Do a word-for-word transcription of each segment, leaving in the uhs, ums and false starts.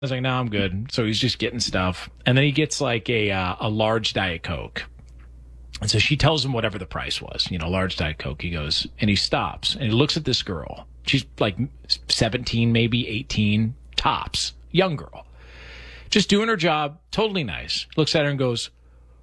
I was like, no, I'm good. So he's just getting stuff. And then he gets like a uh, a large Diet Coke. And so she tells him whatever the price was, you know, large Diet Coke. He goes, and he stops, and he looks at this girl. She's like seventeen, maybe eighteen, tops, young girl. Just doing her job, totally nice. Looks at her and goes,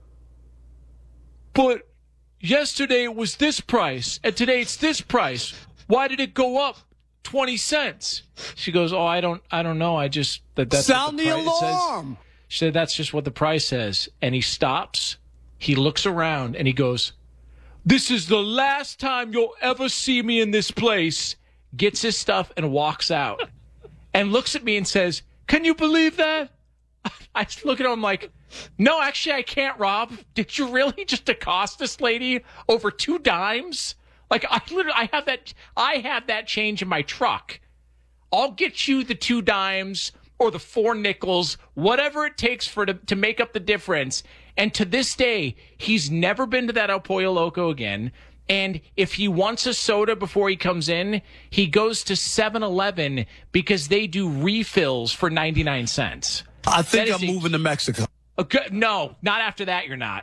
but yesterday it was this price, and today it's this price. Why did it go up twenty cents? She goes, oh, I don't I don't know. I just... that that's Sound the, the price alarm! says. She said, that's just what the price says. And he stops. He looks around, and he goes, this is the last time you'll ever see me in this place. Gets his stuff and walks out. And looks at me and says, can you believe that? I look at him like, no, actually, I can't, Rob. Did you really just accost this lady over two dimes? Like, I literally, I have that, I have that change in my truck. I'll get you the two dimes or the four nickels, whatever it takes for to, to make up the difference. And to this day, he's never been to that El Pollo Loco again. And if he wants a soda before he comes in, he goes to seven eleven because they do refills for ninety-nine cents. I think I'm a, moving to Mexico. A good, no, not after that, you're not.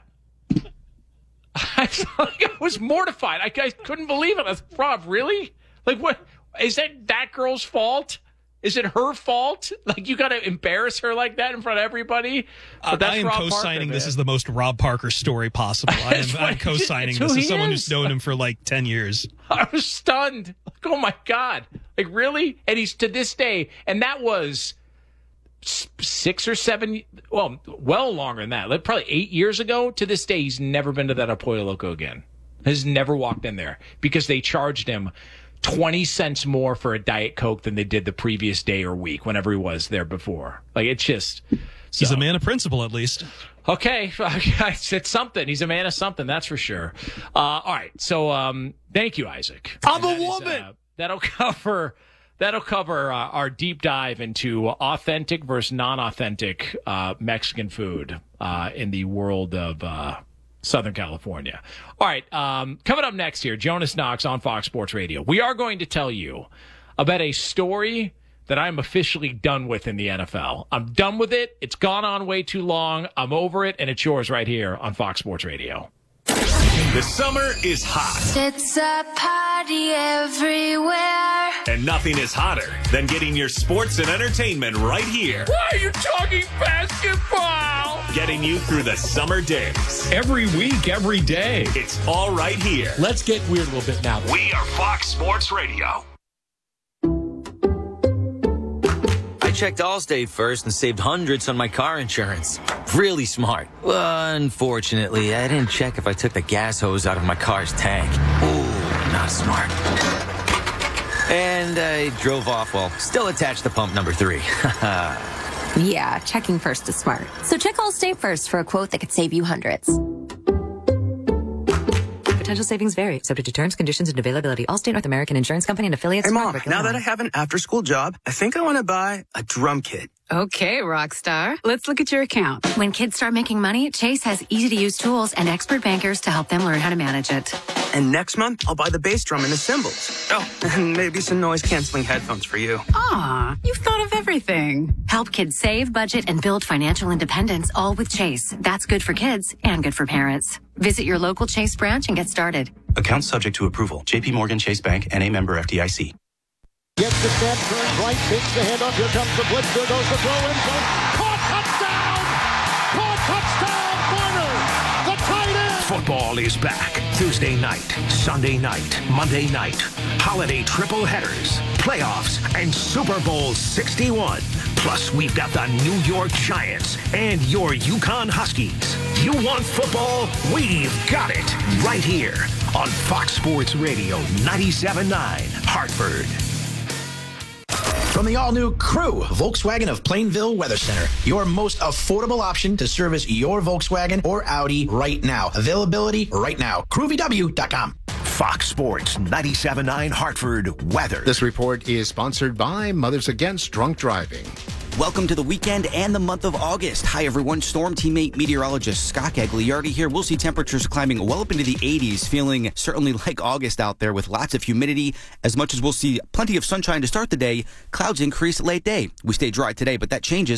I, I was mortified. I, I couldn't believe it. I was, Rob, really? Like, what? Is that that girl's fault? Is it her fault? Like, you got to embarrass her like that in front of everybody? Uh, I am Rob co-signing Parker, this is the most Rob Parker story possible. I am I'm co-signing this as someone is. who's known him for like ten years. I was stunned. Like, oh, my God. Like, really? And he's to this day. And that was six or seven, well, well longer than that. Like, probably eight years ago. To this day, he's never been to that El Pollo Loco again. Has never walked in there because they charged him twenty cents more for a Diet Coke than they did the previous day or week whenever he was there before. Like, it's just... So. He's a man of principle, at least. Okay. It's something. He's a man of something, that's for sure. Uh, all right. So, um, thank you, Isaac. I'm and a woman! Is, uh, that'll cover... That'll cover uh, our deep dive into authentic versus non-authentic uh, Mexican food uh, in the world of uh, Southern California. All right, um, coming up next here, Jonas Knox on Fox Sports Radio. We are going to tell you about a story that I'm officially done with in the N F L. I'm done with it. It's gone on way too long. I'm over it, and it's yours right here on Fox Sports Radio. The summer is hot. It's a party everywhere. And nothing is hotter than getting your sports and entertainment right here. Why are you talking basketball? Getting you through the summer days. Every week, every day. It's all right here. Let's get weird a little bit now. We are Fox Sports Radio. I checked Allstate first and saved hundreds on my car insurance. Really smart. Well, unfortunately, I didn't check if I took the gas hose out of my car's tank. Ooh, not smart. And I drove off while still attached to pump number three. Yeah, checking first is smart. So check Allstate first for a quote that could save you hundreds. Potential savings vary, subject to terms, conditions, and availability. Allstate North American Insurance Company and affiliates. Hey, Mom, now that I have an after-school job, I think I want to buy a drum kit. Okay, Rockstar. Let's look at your account. When kids start making money, Chase has easy-to-use tools and expert bankers to help them learn how to manage it. And next month, I'll buy the bass drum and the cymbals. Oh, and maybe some noise-canceling headphones for you. Aw, you've thought of everything. Help kids save, budget, and build financial independence, all with Chase. That's good for kids and good for parents. Visit your local Chase branch and get started. Account subject to approval. J P Morgan Chase Bank, N A member F D I C. Gets the snap, turns right, takes the handoff. Here comes the blitz. There goes the throw in. Caught, touchdown! Caught, touchdown! Warner, the tight end! Football is back. Tuesday night, Sunday night, Monday night. Holiday triple headers, playoffs, and Super Bowl sixty-one. Plus, we've got the New York Giants and your Yukon Huskies. You want football? We've got it right here on Fox Sports Radio ninety-seven point nine, Hartford. From the all-new Crew, Volkswagen of Plainville Weather Center, your most affordable option to service your Volkswagen or Audi right now. Availability right now. crew v w dot com. Fox Sports ninety-seven point nine Hartford weather. This report is sponsored by Mothers Against Drunk Driving. Welcome to the weekend and the month of August. Hi, everyone. Storm teammate meteorologist Scott Gagliardi here. We'll see temperatures climbing well up into the eighties, feeling certainly like August out there with lots of humidity. As much as we'll see plenty of sunshine to start the day, clouds increase late day. We stay dry today, but that changes